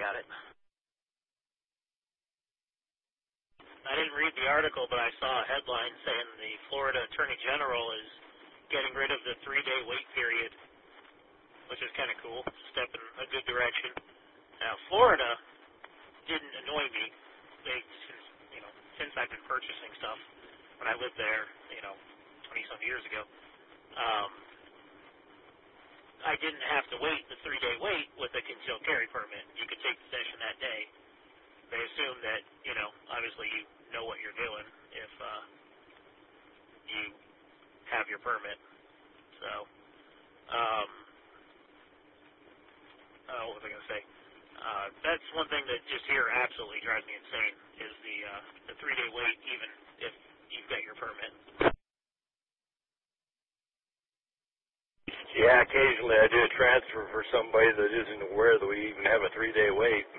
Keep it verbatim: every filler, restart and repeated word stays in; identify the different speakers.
Speaker 1: at it.
Speaker 2: I didn't read the article, but I saw a headline saying the Florida Attorney General is getting rid of the three-day wait period, which is kind of cool, step in a good direction. Now, Florida didn't annoy me. They, since, you know, since I've been purchasing stuff when I lived there, you know, twenty-some years ago, um, I didn't have to wait the three-day wait with a concealed carry permit. You could take possession that day. They assume that, you know, obviously you know what you're doing if uh, you have your permit. So, um, uh, what was I going to say? Uh, that's one thing that just here absolutely drives me insane is the uh, the three-day wait, even if you've got your permit.
Speaker 3: Yeah, occasionally I do a transfer for somebody that isn't aware that we even have a three-day wait.